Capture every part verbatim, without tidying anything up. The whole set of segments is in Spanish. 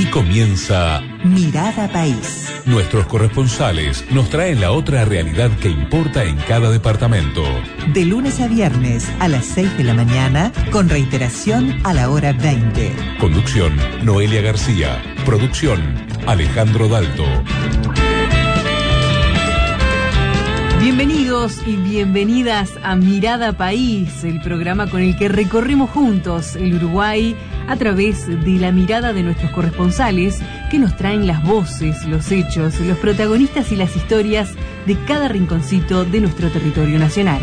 comienza Mirada País. Nuestros corresponsales nos traen la otra realidad que importa en cada departamento. De lunes a viernes a las seis de la mañana, con reiteración a la hora veinte. Conducción, Noelia García. Producción, Alejandro Dalto. Bienvenidos y bienvenidas a Mirada País, el programa con el que recorremos juntos el Uruguay a través de la mirada de nuestros corresponsales que nos traen las voces, los hechos, los protagonistas y las historias de cada rinconcito de nuestro territorio nacional.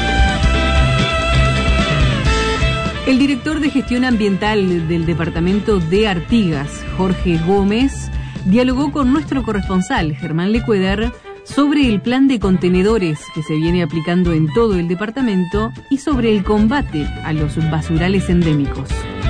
El director de gestión ambiental del departamento de Artigas, Jorge Gómez, dialogó con nuestro corresponsal, Germán Lecueder, sobre el plan de contenedores que se viene aplicando en todo el departamento y sobre el combate a los basurales endémicos.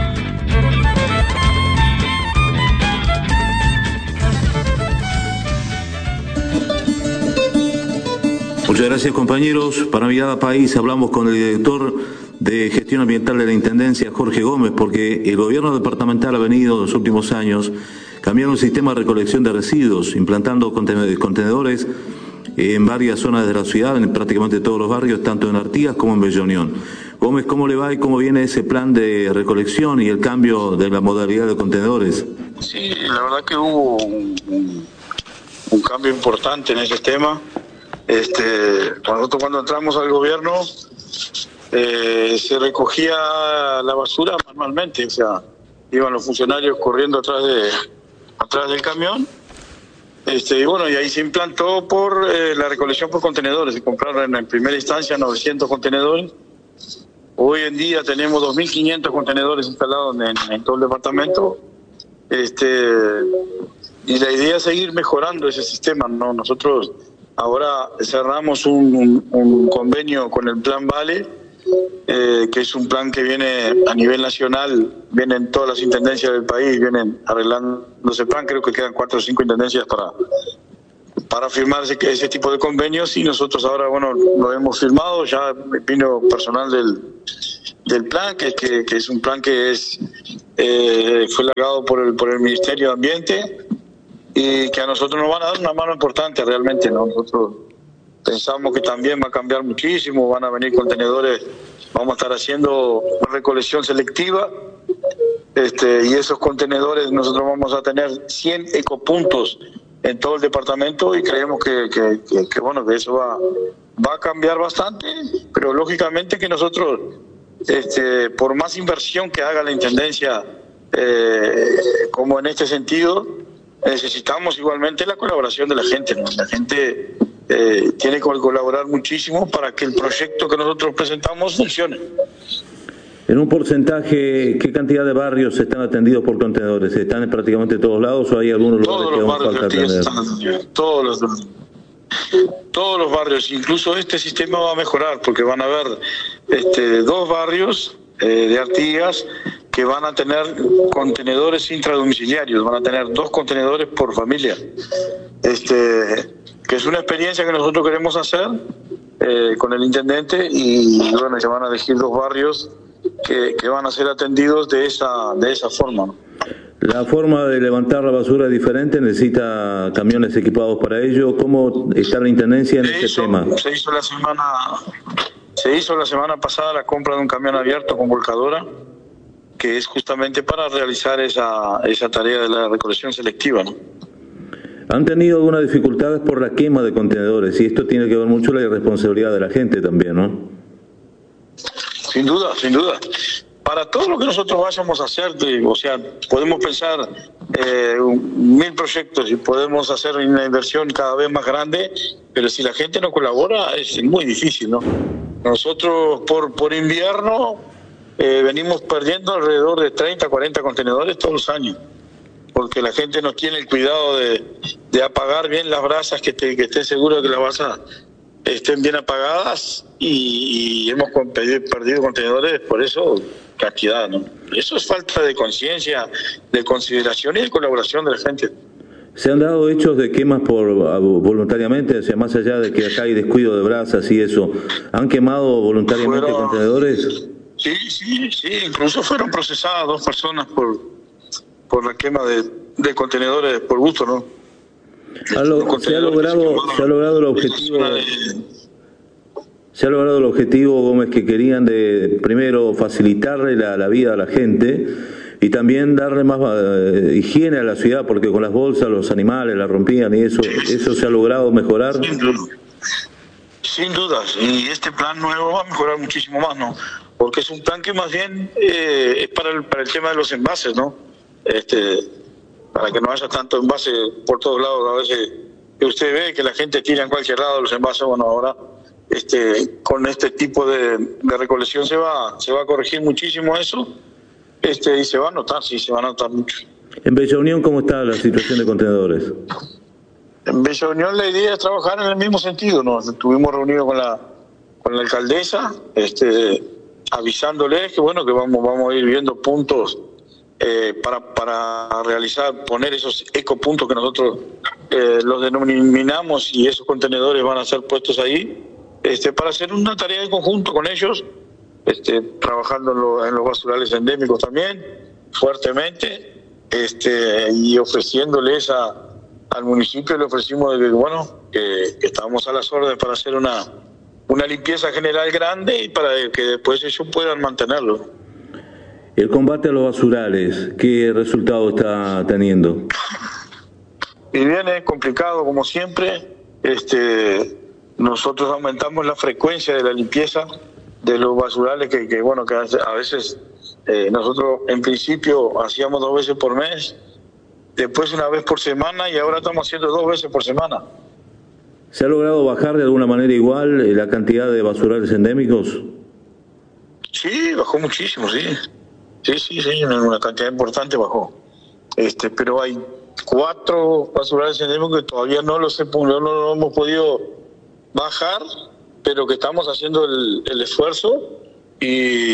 Muchas gracias, compañeros. Para Mirada País hablamos con el director de gestión ambiental de la Intendencia, Jorge Gómez, porque el gobierno departamental ha venido en los últimos años cambiando el sistema de recolección de residuos, implantando contenedores en varias zonas de la ciudad, en prácticamente todos los barrios, tanto en Artigas como en Bella Unión. Gómez, ¿cómo le va y cómo viene ese plan de recolección y el cambio de la modalidad de contenedores? Sí, la verdad que hubo un, un, un cambio importante en ese tema. Este, nosotros cuando entramos al gobierno eh, se recogía la basura manualmente, o sea, iban los funcionarios corriendo atrás de atrás del camión, este, y bueno, y ahí se implantó por eh, la recolección por contenedores. Se compraron en primera instancia novecientos contenedores. Hoy en día tenemos dos mil quinientos contenedores instalados en, en todo el departamento, este, y la idea es seguir mejorando ese sistema, ¿no? Nosotros ahora cerramos un, un, un convenio con el Plan Vale, eh, que es un plan que viene a nivel nacional, vienen todas las intendencias del país, vienen arreglando ese plan. Creo que quedan cuatro o cinco intendencias para para firmar ese, ese tipo de convenios, y nosotros ahora, bueno, lo hemos firmado. Ya vino personal del del plan, que, que, que es un plan que es eh, fue largado por el por el Ministerio de Ambiente, y que a nosotros nos van a dar una mano importante realmente, ¿no? Nosotros pensamos que también va a cambiar muchísimo, van a venir contenedores, vamos a estar haciendo recolección selectiva, este, y esos contenedores nosotros vamos a tener cien ecopuntos en todo el departamento, y creemos que, que, que, que bueno, que eso va, va a cambiar bastante, pero lógicamente que nosotros, este, por más inversión que haga la Intendencia, eh, como en este sentido, necesitamos igualmente la colaboración de la gente, ¿no? La gente eh, tiene que colaborar muchísimo para que el proyecto que nosotros presentamos funcione. En un porcentaje, ¿qué cantidad de barrios están atendidos por contenedores? ¿Están en prácticamente todos lados o hay algunos lugares que aún falta atender? Todos los barrios, todos los barrios, incluso este sistema va a mejorar, porque van a haber este, dos barrios eh, de Artigas que van a tener contenedores intradomiciliarios, van a tener dos contenedores por familia, este, que es una experiencia que nosotros queremos hacer eh, con el intendente, y bueno, se van a elegir dos barrios que, que van a ser atendidos de esa de esa forma, ¿no? La forma de levantar la basura es diferente, necesita camiones equipados para ello. ¿Cómo está la intendencia en este tema? Se hizo la semana, se hizo la semana pasada la compra de un camión abierto con volcadora, que es justamente para realizar esa esa tarea de la recolección selectiva, ¿no? ¿Han tenido algunas dificultades por la quema de contenedores? Y esto tiene que ver mucho con la irresponsabilidad de la gente también, ¿no? Sin duda, sin duda. Para todo lo que nosotros vayamos a hacer, de, o sea, podemos pensar eh, mil proyectos y podemos hacer una inversión cada vez más grande, pero si la gente no colabora es muy difícil, ¿no? Nosotros por por invierno eh, venimos perdiendo alrededor de treinta, cuarenta contenedores todos los años, porque la gente no tiene el cuidado de, de apagar bien las brasas, que, te, que esté seguro de que las brasas estén bien apagadas, y, y hemos perdido contenedores por eso, cantidad, ¿no? Eso es falta de conciencia, de consideración y de colaboración de la gente. ¿Se han dado hechos de quemas por voluntariamente? O sea, más allá de que acá hay descuido de brasas y eso, ¿han quemado voluntariamente Fueron, contenedores? Sí, sí, sí, incluso fueron procesadas dos personas por por la quema de, de contenedores por gusto, ¿no? Lo, se, ha logrado, se ha logrado el objetivo... Se ha logrado el objetivo, Gómez, que querían de, primero, facilitarle la, la vida a la gente y también darle más eh, higiene a la ciudad, porque con las bolsas los animales la rompían y eso, eso se ha logrado mejorar. Sin duda, sin dudas, y este plan nuevo va a mejorar muchísimo más, ¿no? Porque es un plan que más bien eh, es para el, para el tema de los envases, ¿no? Este, para que no haya tanto envase por todos lados, a veces que usted ve que la gente tira en cualquier lado los envases, bueno, ahora... Este, con este tipo de, de recolección se va se va a corregir muchísimo eso, este, y se va a notar, sí, se va a notar mucho. En Bella Unión, ¿cómo está la situación de contenedores? En Bella Unión la idea es trabajar en el mismo sentido, nos estuvimos reunidos con la con la alcaldesa, este, avisándoles que bueno que vamos vamos a ir viendo puntos eh, para para realizar, poner esos ecopuntos que nosotros eh, los denominamos, y esos contenedores van a ser puestos ahí. Este, para hacer una tarea en conjunto con ellos, este, trabajando en, lo, en los basurales endémicos también, fuertemente, este, y ofreciéndoles a, al municipio, le ofrecimos de que, bueno, que, que estábamos a las órdenes para hacer una, una limpieza general grande y para que después ellos puedan mantenerlo. El combate a los basurales, ¿qué resultado está teniendo? Y bien, es complicado como siempre. Este, nosotros aumentamos la frecuencia de la limpieza de los basurales que, que bueno, que a veces eh, nosotros en principio hacíamos dos veces por mes, después una vez por semana, y ahora estamos haciendo dos veces por semana. ¿Se ha logrado bajar de alguna manera igual la cantidad de basurales endémicos? Sí, bajó muchísimo, sí. Sí, sí, sí, una cantidad importante bajó. Este, pero hay cuatro basurales endémicos que todavía no los, he, no los hemos podido bajar, pero que estamos haciendo el, el esfuerzo y,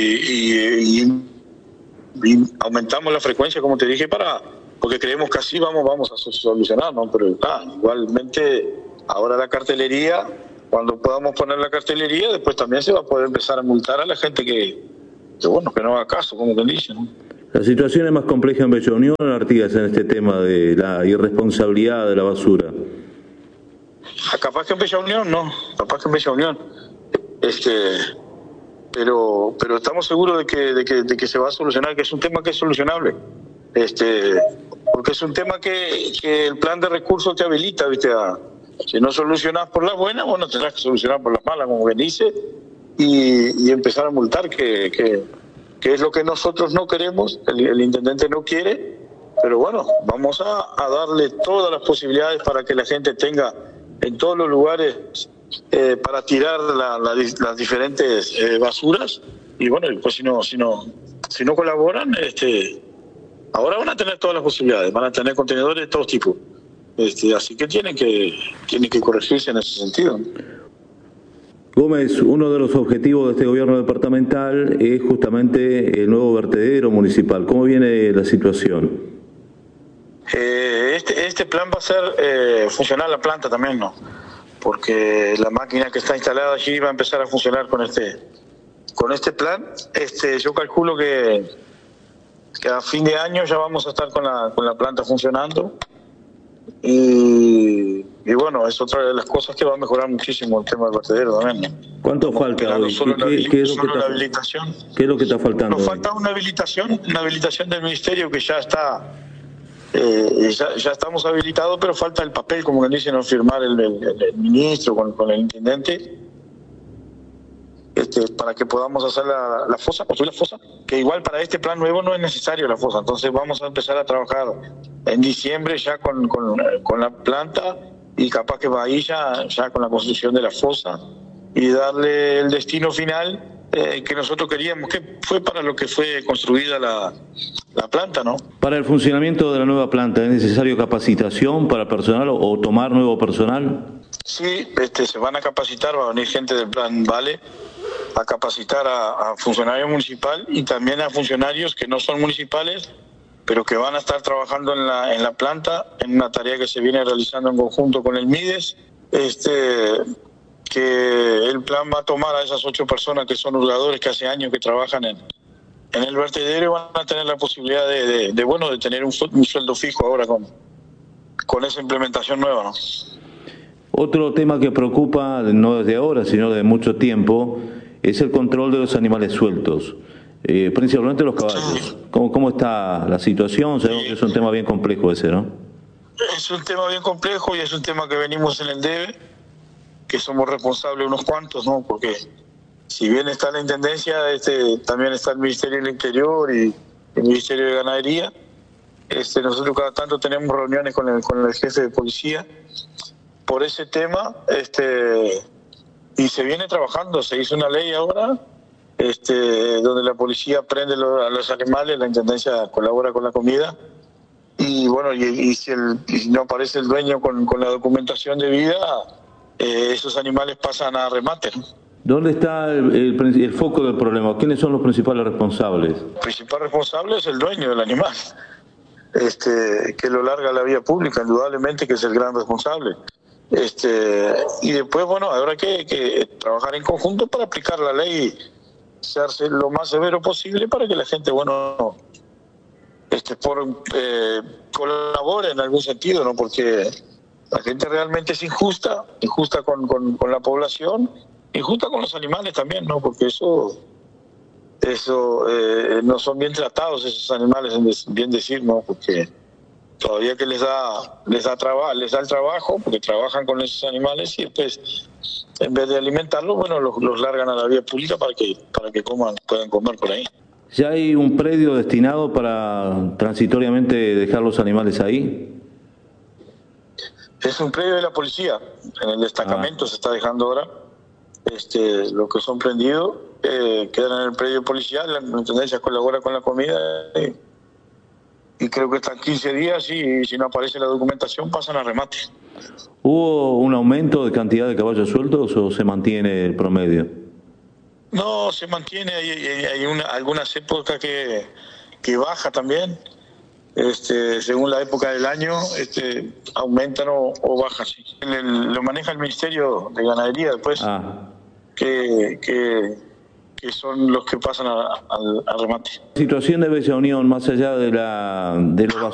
y, y, y aumentamos la frecuencia, como te dije, para porque creemos que así vamos vamos a solucionar, ¿no? Pero ah, igualmente ahora la cartelería, cuando podamos poner la cartelería, después también se va a poder empezar a multar a la gente que, que bueno, que no haga caso, como quien dice, ¿no? La situación es más compleja en Bella Unión o en Artigas en este tema de la irresponsabilidad de la basura. Ah, capaz que en Bella Unión, no, capaz que en Bella Unión. Este, pero pero estamos seguros de que, de que de que se va a solucionar, que es un tema que es solucionable. Este, porque es un tema que, que el plan de recursos te habilita, ¿viste? A, si no solucionas por las buenas, bueno, tendrás que solucionar por las malas, como bien dice, y, y empezar a multar, que, que, que es lo que nosotros no queremos, el, el intendente no quiere, pero bueno, vamos a, a darle todas las posibilidades para que la gente tenga en todos los lugares eh, para tirar la, la, las diferentes eh, basuras, y bueno, pues si no, si no, si no colaboran, este, ahora van a tener todas las posibilidades, van a tener contenedores de todos tipos, este, así que tienen que tienen que corregirse en ese sentido. Gómez, uno de los objetivos de este gobierno departamental es justamente el nuevo vertedero municipal. ¿Cómo viene la situación? Eh, este, este plan va a ser eh, funcionar la planta también, ¿no? Porque la máquina que está instalada allí va a empezar a funcionar con este con este plan. Este, yo calculo que, que a fin de año ya vamos a estar con la con la planta funcionando. Y, y bueno, es otra de las cosas que va a mejorar muchísimo el tema del vertedero también, ¿no? ¿Cuánto falta hoy? Solo ¿Qué, la, qué es lo solo que la está, habilitación. ¿Qué es lo que está faltando? Nos falta una habilitación, una habilitación del ministerio que ya está, eh, ya, ya estamos habilitados, pero falta el papel, como que dicen, no firmar el, el, el ministro con, con el intendente, este, para que podamos hacer la, la fosa, construir la fosa, que igual para este plan nuevo no es necesario la fosa. Entonces vamos a empezar a trabajar en diciembre ya con, con, con la planta, y capaz que va ahí ya, ya con la construcción de la fosa, y darle el destino final eh, que nosotros queríamos, que fue para lo que fue construida la, la planta, ¿no? Para el funcionamiento de la nueva planta, ¿es necesario capacitación para personal o, o tomar nuevo personal? Sí, este, se van a capacitar, va a venir gente del plan Vale a capacitar a, a funcionarios municipales y también a funcionarios que no son municipales, pero que van a estar trabajando en la en la planta, en una tarea que se viene realizando en conjunto con el MIDES, este, que el plan va a tomar a esas ocho personas que son hurgadores, que hace años que trabajan en, en el vertedero, van a tener la posibilidad de, de, de bueno, de tener un, un sueldo fijo ahora con, con esa implementación nueva, ¿no? Otro tema que preocupa, no desde ahora, sino de mucho tiempo, es el control de los animales sueltos, eh, principalmente los caballos. ¿Cómo, cómo está la situación? Sabemos que es un tema bien complejo ese, ¿no? Es un tema bien complejo y es un tema que venimos en el debe, que somos responsables unos cuantos, ¿no? Porque si bien está la Intendencia, este, también está el Ministerio del Interior y el Ministerio de Ganadería. Este, nosotros cada tanto tenemos reuniones con el, con el jefe de policía por ese tema, este, y se viene trabajando. Se hizo una ley ahora, este, donde la policía prende lo, a los animales, la Intendencia colabora con la comida, y bueno, y, y si, el, y si no aparece el dueño con, con la documentación de vida, eh, esos animales pasan a remate, ¿no? ¿Dónde está el, el, el foco del problema? ¿Quiénes son los principales responsables? El principal responsable es el dueño del animal, este, que lo larga a la vía pública, indudablemente que es el gran responsable. Este, y después, bueno, habrá que, que trabajar en conjunto para aplicar la ley, hacerse lo más severo posible para que la gente, bueno, este, por, eh, colabore en algún sentido, ¿no? Porque la gente realmente es injusta, injusta con, con, con la población, injusta con los animales también, ¿no? Porque eso, eso eh, no son bien tratados esos animales, bien decir, ¿no? Porque todavía que les da les da trabajo, les da el trabajo, porque trabajan con esos animales y después, en vez de alimentarlos, bueno, los, los largan a la vía pública para que para que coman, puedan comer por ahí. ¿Ya hay un predio destinado para transitoriamente dejar los animales ahí? Es un predio de la policía, en el destacamento ah. se está dejando ahora. Este, los que son prendidos eh, quedan en el predio policial, la Intendencia colabora con la comida. Eh, Y creo que están quince días y si no aparece la documentación pasan a remate. ¿Hubo un aumento de cantidad de caballos sueltos o se mantiene el promedio? No, se mantiene. Hay, hay una, algunas épocas que, que baja también. Este, según la época del año, este, aumentan o, o bajan. Sí. El, lo maneja el Ministerio de Ganadería después, ah. que... que que son los que pasan al remate. La situación de Bella Unión, más allá de la de lo